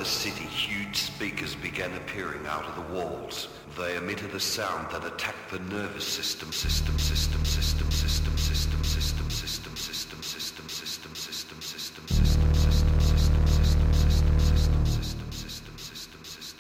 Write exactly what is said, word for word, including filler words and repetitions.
city, huge speakers began appearing out of the walls. They emitted a sound that attacked the nervous system, system, system.